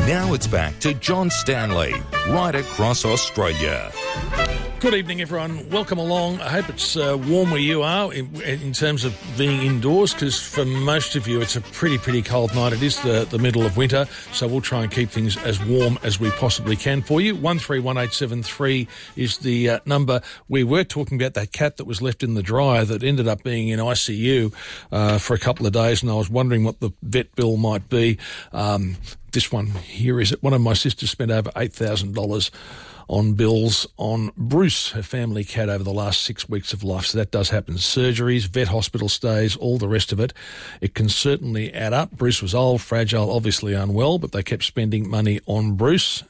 Now it's back to John Stanley, right across Australia. Good evening, everyone. Welcome along. I hope it's warm where you are in terms of being indoors, because for most of you it's a pretty cold night. It is the middle of winter, so we'll try and keep things as warm as we possibly can for you. 131873 is the number. We were talking about that cat that was left in the dryer that ended up being in ICU for a couple of days, and I was wondering what the vet bill might be. This one here is it. One of my sisters spent over $8,000 on bills on Bruce, her family cat, over the last 6 weeks of life. So that does happen. Surgeries, vet hospital stays, all the rest of it. It can certainly add up. Bruce was old, fragile, obviously unwell, but they kept spending money on Bruce.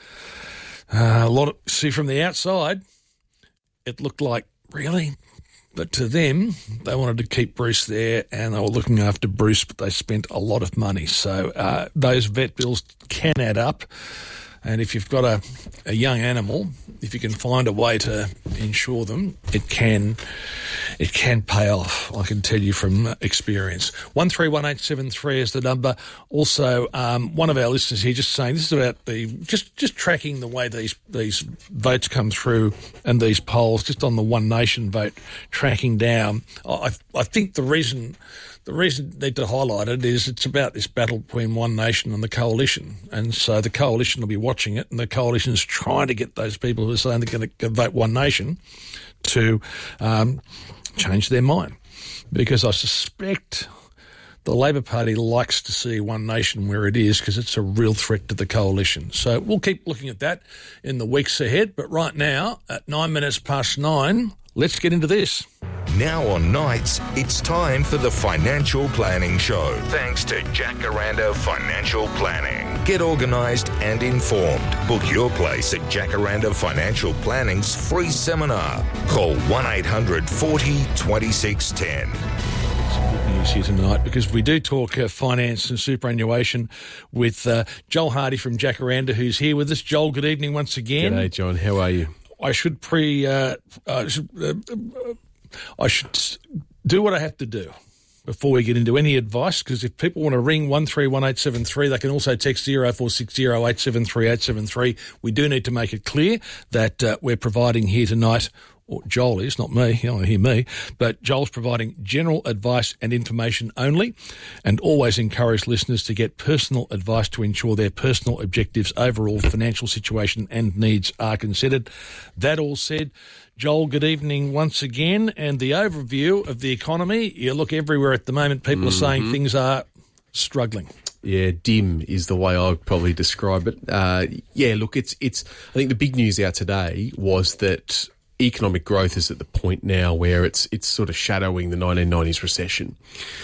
See, from the outside, it looked like, really? But to them, they wanted to keep Bruce there and they were looking after Bruce, but they spent a lot of money. So those vet bills can add up. And if you've got a young animal, if you can find a way to insure them, it can pay off. I can tell you from experience. 131873 is the number. Also, one of our listeners here just saying this is about the just tracking the way these votes come through and these polls, just on the One Nation vote tracking down. I think the reason they need to highlight it is it's about this battle between One Nation and the Coalition. And so the Coalition will be watching it, and the Coalition is trying to get those people who are saying they're going to vote One Nation to change their mind. Because I suspect the Labor Party likes to see One Nation where it is, because it's a real threat to the Coalition. So we'll keep looking at that in the weeks ahead. But right now, at 9:09, let's get into this. Now on nights, it's time for the Financial Planning Show. Thanks to Jacaranda Financial Planning. Get organised and informed. Book your place at Jacaranda Financial Planning's free seminar. Call 1-800 40 2610. Good news here tonight, because we do talk finance and superannuation with Joel Hardy from Jacaranda, who's here with us. Joel, good evening once again. G'day, John. How are you? I should do what I have to do before we get into any advice, because if people want to ring 131873, they can also text 0460 873 873. We do need to make it clear that we're providing here tonight, or Joel is, not me, you don't hear me, but Joel's providing general advice and information only, and always encourage listeners to get personal advice to ensure their personal objectives, overall financial situation and needs are considered. That all said, Joel, good evening once again, and the overview of the economy. You look everywhere at the moment, people are saying things are struggling. Yeah, dim is the way I would probably describe it. Look, it's. I think the big news out today was that economic growth is at the point now where it's sort of shadowing the 1990s recession.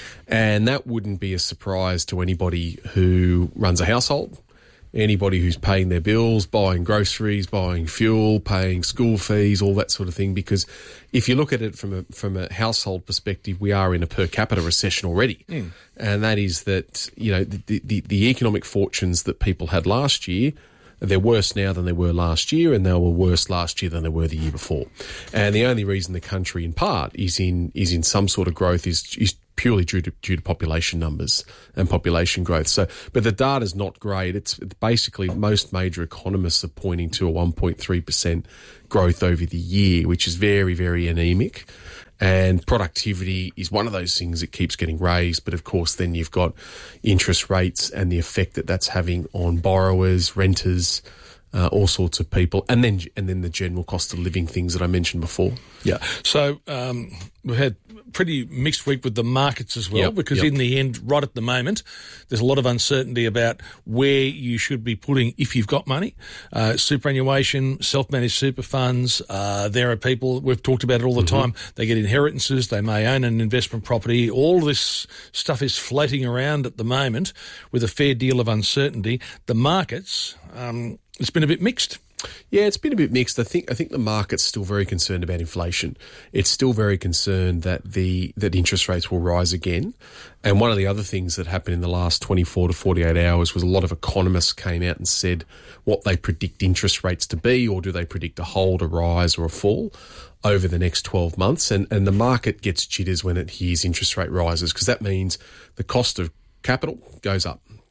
And that wouldn't be a surprise to anybody who runs a household, anybody who's paying their bills, buying groceries, buying fuel, paying school fees, all that sort of thing. Because if you look at it from a household perspective, we are in a per capita recession already. And that is that, you know, the economic fortunes that people had last year, they're worse now than they were last year, and they were worse last year than they were the year before. And the only reason the country, in part, is in some sort of growth is purely due to population numbers and population growth. So, but the data's not great. It's basically most major economists are pointing to a 1.3% growth over the year, which is very, very anemic. And productivity is one of those things that keeps getting raised. But of course, then you've got interest rates and the effect that that's having on borrowers, renters, all sorts of people, and then the general cost of living things that I mentioned before. Yeah. So we've had a pretty mixed week with the markets as well, because in the end, right at the moment, there's a lot of uncertainty about where you should be putting if you've got money. Superannuation, self-managed super funds. There are people, we've talked about it all the time, they get inheritances, they may own an investment property. All this stuff is floating around at the moment with a fair deal of uncertainty. The markets, it's been a bit mixed. Yeah, it's been a bit mixed. I think the market's still very concerned about inflation. It's still very concerned that interest rates will rise again. And one of the other things that happened in the last 24 to 48 hours was a lot of economists came out and said what they predict interest rates to be, or do they predict a hold, a rise or a fall over the next 12 months. And the market gets jitters when it hears interest rate rises, because that means the cost of capital goes up.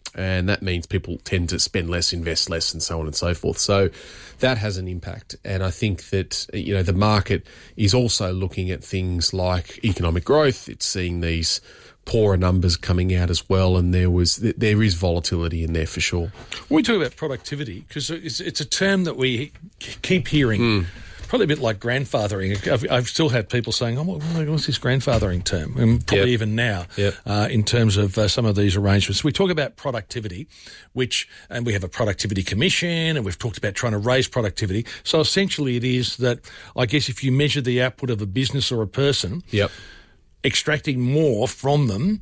And that means people tend to spend less, invest less, and so on and so forth. So that has an impact. And I think that, the market is also looking at things like economic growth. It's seeing these poorer numbers coming out as well, and there is volatility in there for sure. When we talk about productivity, because it's a term that we keep hearing, probably a bit like grandfathering. I've still had people saying, what's this grandfathering term? And probably even now, in terms of some of these arrangements. We talk about productivity, and we have a productivity commission, and we've talked about trying to raise productivity. So essentially it is that, I guess, if you measure the output of a business or a person, extracting more from them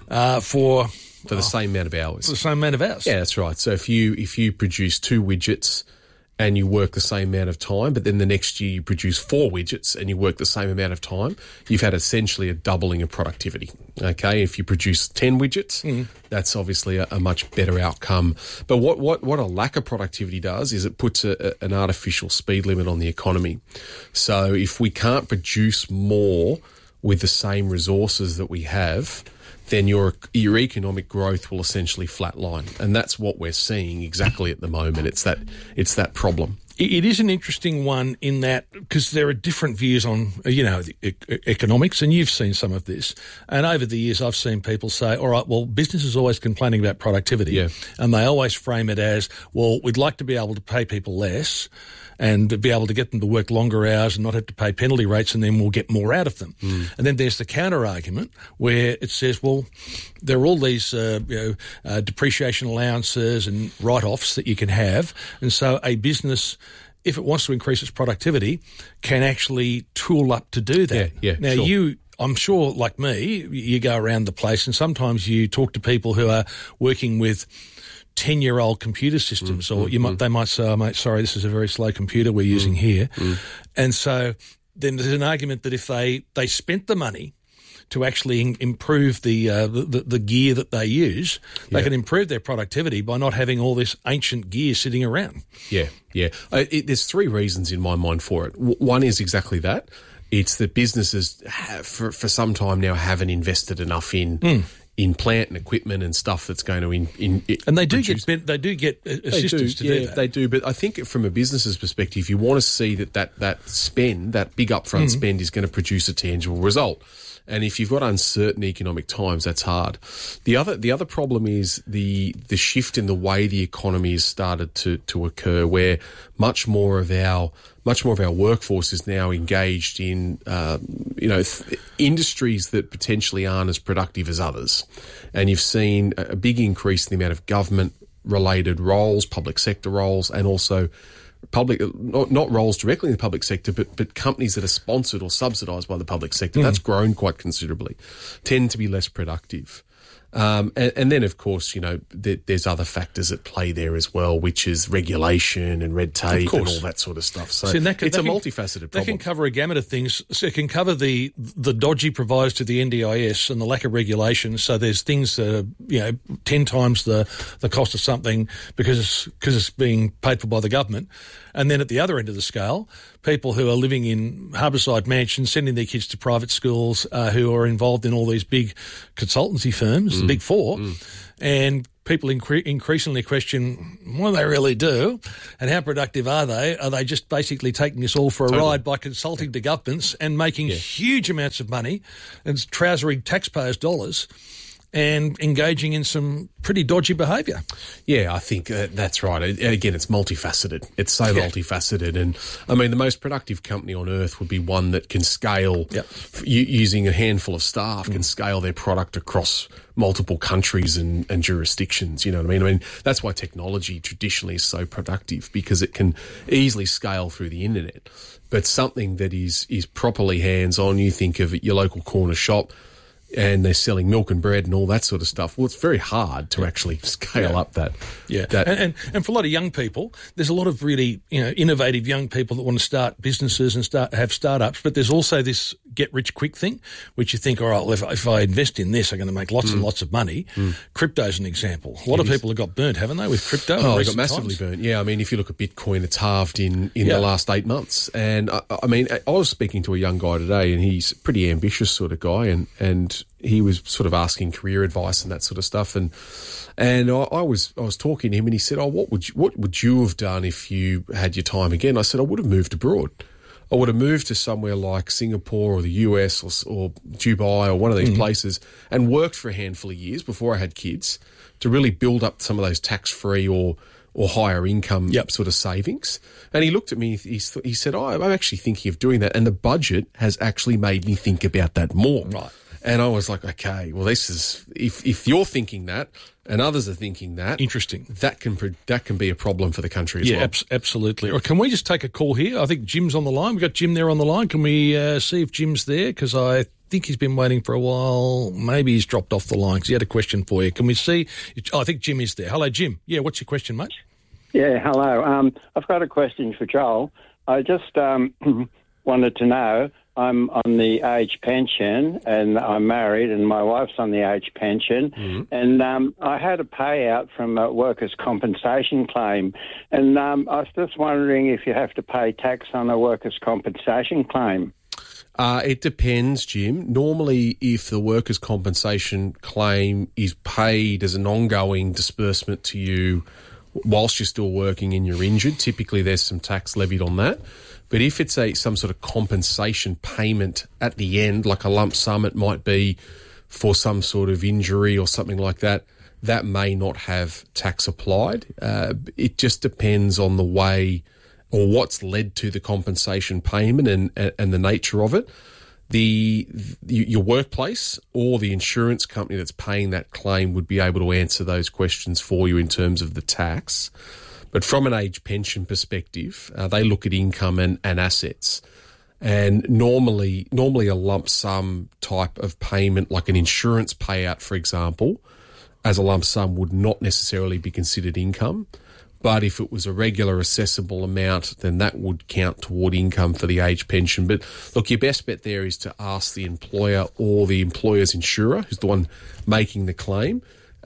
for the same amount of hours. For the same amount of hours. Yeah, that's right. So if you produce 2 widgets and you work the same amount of time, but then the next year you produce 4 widgets and you work the same amount of time, you've had essentially a doubling of productivity. Okay, if you produce 10 widgets, that's obviously a much better outcome. But what a lack of productivity does is it puts an artificial speed limit on the economy. So if we can't produce more with the same resources that we have, then your economic growth will essentially flatline. And that's what we're seeing exactly at the moment. It's that problem. It is an interesting one in that, because there are different views on, economics, and you've seen some of this. And over the years, I've seen people say, all right, well, business is always complaining about productivity. And they always frame it as, well, we'd like to be able to pay people less and be able to get them to work longer hours and not have to pay penalty rates, and then we'll get more out of them. And then there's the counter-argument where it says, well, there are all these depreciation allowances and write-offs that you can have, and so a business, if it wants to increase its productivity, can actually tool up to do that. Now, sure. I'm sure, like me, you go around the place and sometimes you talk to people who are working with 10-year-old computer systems, or they might say, oh, mate, sorry, this is a very slow computer we're using here. And so then there's an argument that if they spent the money to actually improve the gear that they use, they can improve their productivity by not having all this ancient gear sitting around. There's 3 reasons in my mind for it. One is exactly that. It's that businesses for some time now haven't invested enough in plant and equipment and stuff that's going to and they do get assistance to do that. They do, but I think from a business's perspective, you want to see that spend, that big upfront spend, is going to produce a tangible result. And if you've got uncertain economic times, that's hard. The other problem is the shift in the way the economy has started to occur, where much more of our workforce is now engaged in industries that potentially aren't as productive as others. And you've seen a big increase in the amount of government-related roles, public sector roles, and also not roles directly in the public sector, but companies that are sponsored or subsidised by the public sector. That's grown quite considerably, tend to be less productive. And then, of course, there's other factors at play there as well, which is regulation and red tape and all that sort of stuff. So it's a multifaceted problem. They can cover a gamut of things. So it can cover the dodgy provisos to the NDIS and the lack of regulation. So there's things that are 10 times the cost of something because it's being paid for by the government. And then at the other end of the scale, people who are living in harbourside mansions, sending their kids to private schools, who are involved in all these big consultancy firms, the Big Four, and people increasingly question what do they really do and how productive are they? Are they just basically taking us all for a ride by consulting to governments and making huge amounts of money and trousering taxpayers' dollars and engaging in some pretty dodgy behaviour? Yeah, I think that's right. Again, it's multifaceted. It's so multifaceted. And, I mean, the most productive company on earth would be one that can scale, using a handful of staff, can scale their product across multiple countries and jurisdictions. You know what I mean? I mean, that's why technology traditionally is so productive, because it can easily scale through the internet. But something that is properly hands-on, you think of your local corner shop, and they're selling milk and bread and all that sort of stuff. Well, it's very hard to actually scale up that. And for a lot of young people, there's a lot of really innovative young people that want to start businesses and have startups, but there's also this get-rich-quick thing, which you think, all right, well, if I invest in this, I'm going to make lots and lots of money. Crypto's an example. A lot of people have got burnt, haven't they, with crypto? Oh, they got massively burnt. Yeah, I mean, if you look at Bitcoin, it's halved in the last 8 months. And, I mean, I was speaking to a young guy today, and he's a pretty ambitious sort of guy, and he was sort of asking career advice and that sort of stuff. And I was talking to him, and he said, what would you have done if you had your time again? I said, I would have moved abroad. I would have moved to somewhere like Singapore or the US or Dubai or one of these places and worked for a handful of years before I had kids to really build up some of those tax-free or higher income sort of savings. And he looked at me, he said, I'm actually thinking of doing that. And the budget has actually made me think about that more. Right. And I was like, okay, well, this is, if you're thinking that and others are thinking that. Interesting. That can be a problem for the country as well. Yeah, absolutely. Or can we just take a call here? I think Jim's on the line. We've got Jim there on the line. Can we see if Jim's there? Because I think he's been waiting for a while. Maybe he's dropped off the line because he had a question for you. Can we see? I think Jim is there. Hello, Jim. Yeah, what's your question, mate? Yeah, hello. I've got a question for Joel. I just wanted to know, I'm on the age pension and I'm married and my wife's on the age pension and I had a payout from a workers' compensation claim and I was just wondering if you have to pay tax on a workers' compensation claim. It depends, Jim. Normally, if the workers' compensation claim is paid as an ongoing disbursement to you whilst you're still working and you're injured, typically there's some tax levied on that. But if it's some sort of compensation payment at the end, like a lump sum, it might be for some sort of injury or something like that, that may not have tax applied. It just depends on the way or what's led to the compensation payment and the nature of it. Your workplace or the insurance company that's paying that claim would be able to answer those questions for you in terms of the tax. But from an age pension perspective, they look at income and assets. And normally a lump sum type of payment, like an insurance payout, for example, as a lump sum would not necessarily be considered income. But if it was a regular assessable amount, then that would count toward income for the age pension. But look, your best bet there is to ask the employer or the employer's insurer, who's the one making the claim,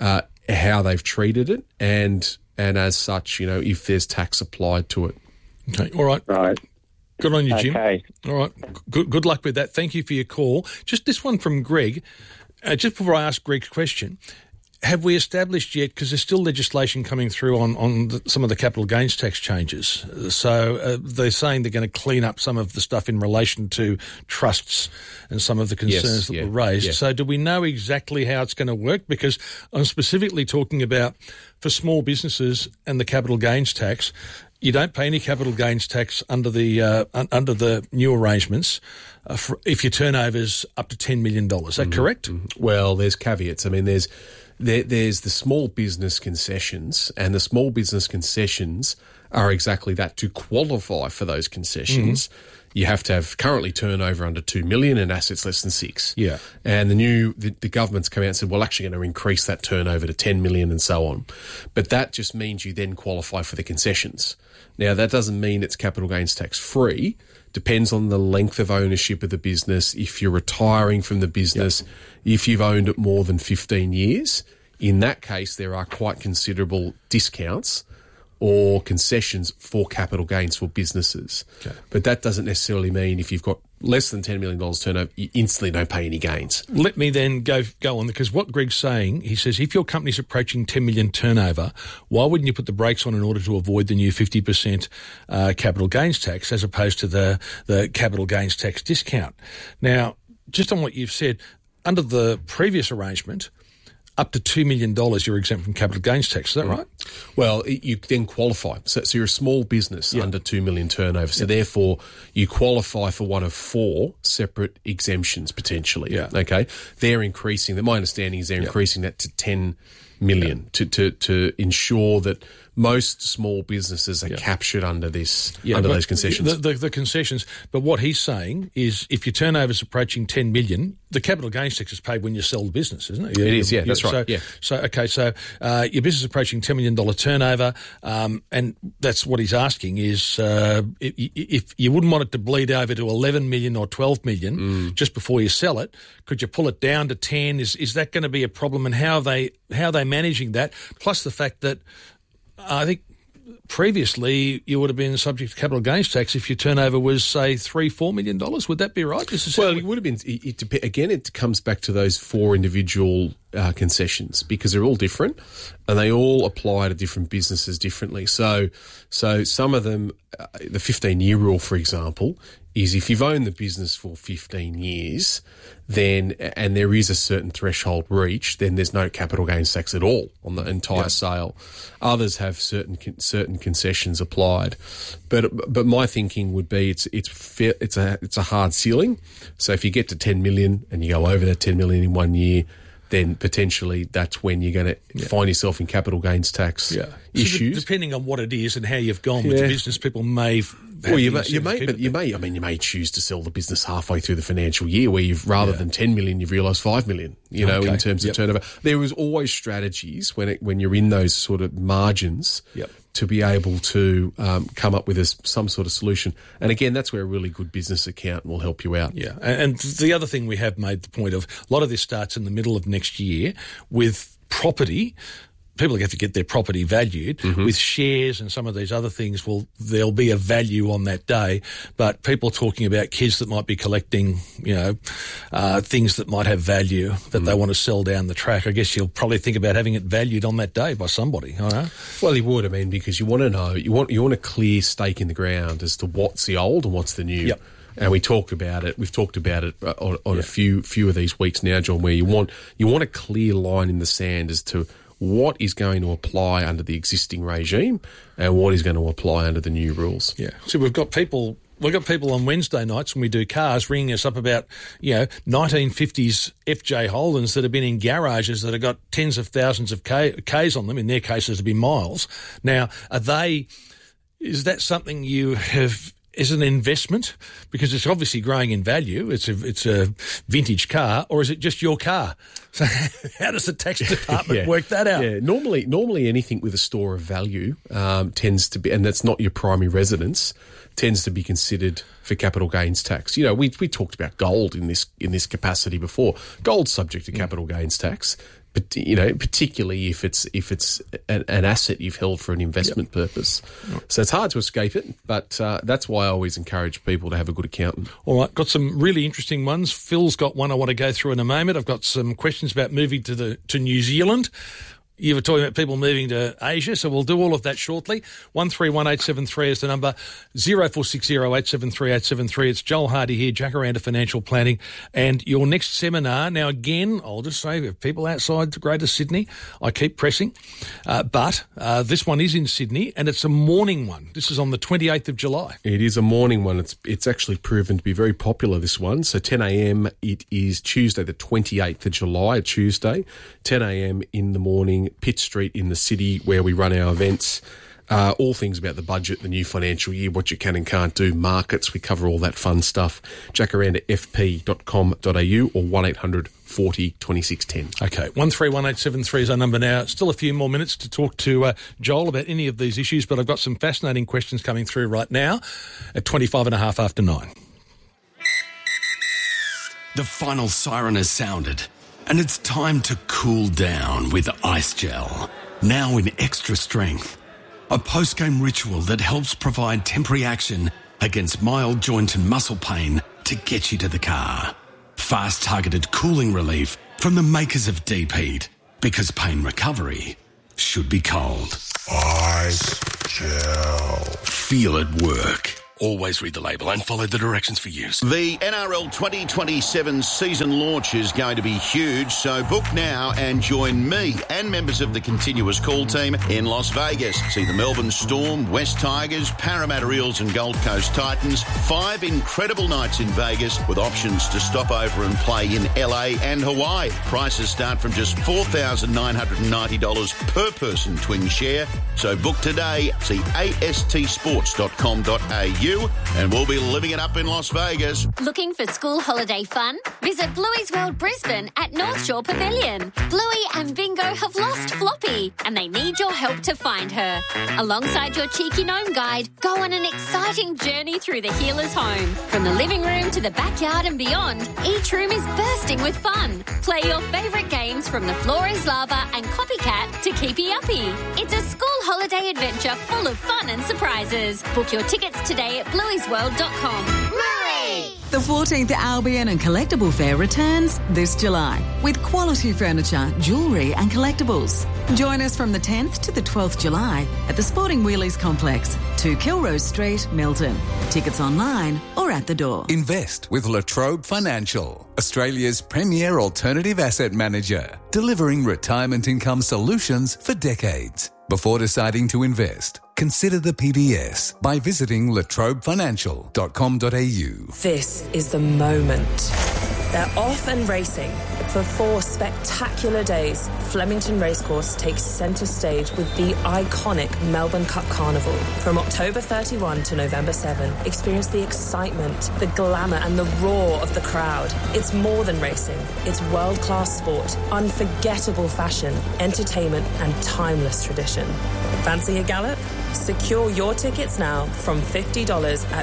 how they've treated it and as such, if there's tax applied to it. Okay, all right. Right. Good on you, Jim. Okay. All right. Good luck with that. Thank you for your call. Just this one from Greg. Just before I ask Greg's question, have we established yet, because there's still legislation coming through on some of the capital gains tax changes. So they're saying they're going to clean up some of the stuff in relation to trusts and some of the concerns that were raised. Yeah. So do we know exactly how it's going to work? Because I'm specifically talking about for small businesses and the capital gains tax. You don't pay any capital gains tax under the new arrangements if your turnover's up to $10 million. Is that correct? Mm-hmm. Well, there's caveats. I mean, there's the small business concessions, and the small business concessions are exactly that. To qualify for those concessions, you have to have currently turnover under 2 million and assets less than 6. Yeah. And the government's come out and said, well, actually going to increase that turnover to 10 million and so on. But that just means you then qualify for the concessions. Now, that doesn't mean it's capital gains tax free. Depends on the length of ownership of the business. If you're retiring from the business, if you've owned it more than 15 years, in that case, there are quite considerable discounts or concessions for capital gains for businesses. Okay. But that doesn't necessarily mean if you've got less than $10 million turnover, you instantly don't pay any gains. Let me then go on, because what Greg's saying, he says, if your company's approaching 10 million turnover, why wouldn't you put the brakes on in order to avoid the new 50% capital gains tax as opposed to the capital gains tax discount? Now, just on what you've said, under the previous arrangement, up to $2 million, you're exempt from capital gains tax. Is that right? Well, you then qualify. So you're a small business under 2 million turnover. So therefore, you qualify for one of 4 separate exemptions potentially. Yeah. Okay. They're increasing. My understanding is they're increasing that to 10 million to ensure that most small businesses are captured under this, under those concessions. The concessions. But what he's saying is if your turnover is approaching 10 million, the capital gains tax is paid when you sell the business, isn't it? It is, yeah, that's right. So your business is approaching $10 million, turnover, and that's what he's asking is if you wouldn't want it to bleed over to 11 million or 12 million just before you sell it, could you pull it down to 10? Is that going to be a problem, and how are they managing that? Plus the fact that I think previously you would have been subject to capital gains tax if your turnover was, say, $3-4 million. Would that be right? Well, it would have been. Again, it comes back to those 4 individual concessions, because they're all different and they all apply to different businesses differently. So some of them, the 15-year rule, for example, is if you've owned the business for 15 years, then and there is a certain threshold reached, then there's no capital gains tax at all on the entire sale. Others have certain concessions applied, but my thinking would be it's a hard ceiling. So if you get to 10 million and you go over that 10 million in 1 year, then potentially that's when you're going to find yourself in capital gains tax issues. So depending on what it is and how you've gone with the business, people may. You may choose to sell the business halfway through the financial year, where you've rather than 10 million, you've realised 5 million. In terms of turnover, there is always strategies when you're in those sort of margins. To be able to come up with some sort of solution. And again, that's where a really good business accountant will help you out. Yeah, and the other thing we have made the point of, a lot of this starts in the middle of next year with property. People have to get their property valued with shares and some of these other things. Well, there'll be a value on that day, but people talking about kids that might be collecting, things that might have value that they want to sell down the track. I guess you'll probably think about having it valued on that day by somebody. I know. Well, you would. I mean, because you want to know, you want a clear stake in the ground as to what's the old and what's the new. Yep. And we talked about it. We've talked about it on a few of these weeks now, John, where you want a clear line in the sand as to what is going to apply under the existing regime and what is going to apply under the new rules. Yeah. So we've got people on Wednesday nights when we do cars ringing us up about, 1950s FJ Holdens that have been in garages that have got tens of thousands of Ks on them. In their cases, it'd be miles. Now, is that something you have as an investment? Because it's obviously growing in value. It's a vintage car, or is it just your car? So how does the tax department work that out? Yeah, normally anything with a store of value tends to be, and that's not your primary residence, tends to be considered for capital gains tax. We talked about gold in this capacity before. Gold's subject to capital gains tax. But, particularly if it's an asset you've held for an investment purpose. So it's hard to escape it, but that's why I always encourage people to have a good accountant. All right, got some really interesting ones. Phil's got one I want to go through in a moment. I've got some questions about moving to New Zealand. You were talking about people moving to Asia, so we'll do all of that shortly. 131873 is the number, 0460873873. It's Joel Hardy here, Jacaranda Financial Planning. And your next seminar, now again, I'll just say, if people outside the Greater Sydney, I keep pressing, but this one is in Sydney, and it's a morning one. This is on the 28th of July. It is a morning one. It's actually proven to be very popular, this one. So 10 a.m, it is Tuesday, the 28th of July, a Tuesday, 10 a.m. in the morning, Pitt Street in the city, where we run our events. All things about the budget, the new financial year, what you can and can't do, markets. We cover all that fun stuff. jacarandafp.com.au or 1840 2610. Okay, 131873 is our number now. Still a few more minutes to talk to Joel about any of these issues, but I've got some fascinating questions coming through right now at 25 and a half after 9. The final siren has sounded, and it's time to cool down with Ice Gel, now in extra strength. A post-game ritual that helps provide temporary action against mild joint and muscle pain to get you to the car. Fast targeted cooling relief from the makers of Deep Heat, because pain recovery should be cold. Ice Gel. Feel it work. Always read the label and follow the directions for use. The NRL 2027 season launch is going to be huge, so book now and join me and members of the Continuous Call team in Las Vegas. See the Melbourne Storm, West Tigers, Parramatta Eels and Gold Coast Titans. 5 incredible nights in Vegas with options to stop over and play in LA and Hawaii. Prices start from just $4,990 per person twin share. So book today. See astsports.com.au you, and we'll be living it up in Las Vegas. Looking for school holiday fun? Visit Bluey's World Brisbane at North Shore Pavilion. Bluey and Bingo have lost Floppy, and they need your help to find her. Alongside your cheeky gnome guide, go on an exciting journey through the healer's home. From the living room to the backyard and beyond, each room is bursting with fun. Play your favourite games from the Floor is Lava and Copycat to Keepy Uppy. It's a school holiday adventure full of fun and surprises. Book your tickets today at blueisworld.com. Bluey! The 14th Albion and Collectible Fair returns this July with quality furniture, jewellery and collectibles. Join us from the 10th to the 12th July at the Sporting Wheelies Complex, 2 Kilrose Street, Milton. Tickets online or at the door. Invest with La Trobe Financial, Australia's premier alternative asset manager, delivering retirement income solutions for decades. Before deciding to invest, consider the PBS by visiting latrobefinancial.com.au. This is the moment. They're off and racing. For 4 spectacular days, Flemington Racecourse takes centre stage with the iconic Melbourne Cup Carnival. From October 31 to November 7, experience the excitement, the glamour and the roar of the crowd. It's more than racing. It's world-class sport, unforgettable fashion, entertainment and timeless tradition. Fancy a gallop? Secure your tickets now from $50 at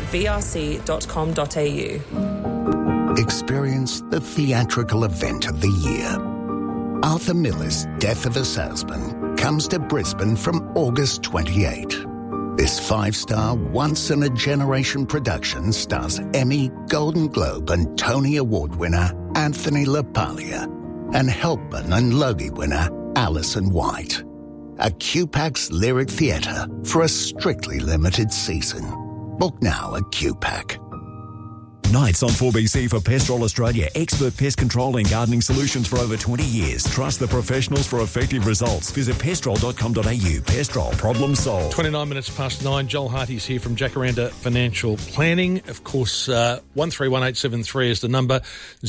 vrc.com.au. Experience the theatrical event of the year. Arthur Miller's Death of a Salesman comes to Brisbane from August 28. This 5-star, once-in-a-generation production stars Emmy, Golden Globe and Tony Award winner Anthony LaPaglia and Helpman and Logie winner Alison White. A QPAC's Lyric Theatre for a strictly limited season. Book now at QPAC. Nights on 4BC for Pestrol Australia. Expert pest control and gardening solutions for over 20 years. Trust the professionals for effective results. Visit pestrol.com.au. Pestrol, problem solved. 29 minutes past 9. Joel Harty's here from Jacaranda Financial Planning. Of course, 131873 is the number.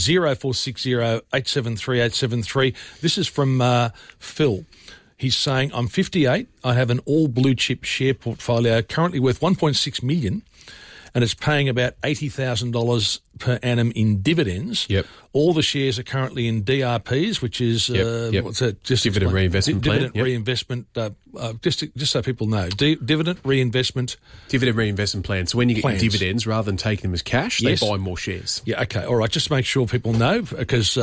0460 873 873. This is from Phil. He's saying, I'm 58. I have an all blue chip share portfolio currently worth $1.6 million. And it's paying about $80,000 per annum in dividends. Yep. All the shares are currently in DRPs, which is what's that? Just dividend reinvestment plan. Dividend reinvestment. Just so people know, dividend reinvestment. Dividend reinvestment plan. So when you get your dividends, rather than taking them as cash, they buy more shares. Yeah. Okay. All right. Just make sure people know because.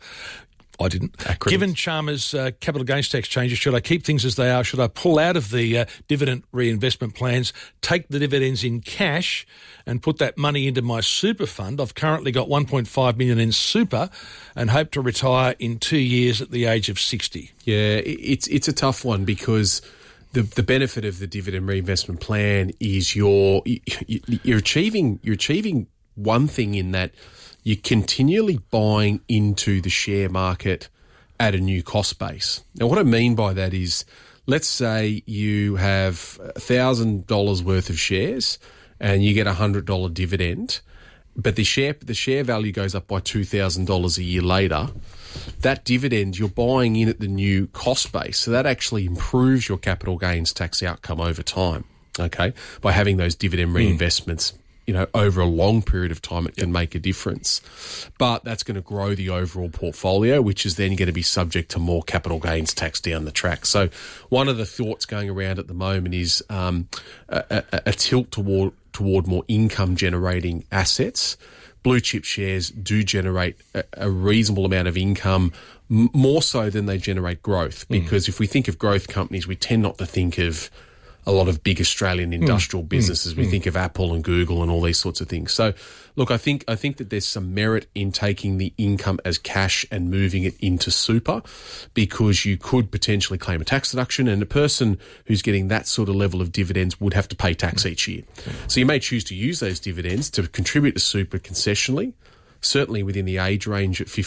I didn't. Given Chalmers' capital gains tax changes, should I keep things as they are? Should I pull out of the dividend reinvestment plans, take the dividends in cash and put that money into my super fund? I've currently got $1.5 million in super and hope to retire in 2 years at the age of 60. Yeah, it's a tough one because the benefit of the dividend reinvestment plan is you're achieving one thing in that you're continually buying into the share market at a new cost base. Now, what I mean by that is, let's say you have $1,000 worth of shares and you get a $100 dividend, but the share value goes up by $2,000 a year later. That dividend, you're buying in at the new cost base. So that actually improves your capital gains tax outcome over time, okay, by having those dividend reinvestments. You know, over a long period of time, it can make a difference. But that's going to grow the overall portfolio, which is then going to be subject to more capital gains tax down the track. So one of the thoughts going around at the moment is a tilt toward more income-generating assets. Blue chip shares do generate a reasonable amount of income, more so than they generate growth. Because if we think of growth companies, we tend not to think of a lot of big Australian industrial businesses. We think of Apple and Google and all these sorts of things. So, look, I think that there's some merit in taking the income as cash and moving it into super, because you could potentially claim a tax deduction, and a person who's getting that sort of level of dividends would have to pay tax each year. So you may choose to use those dividends to contribute to super concessionally, certainly within the age range at 50.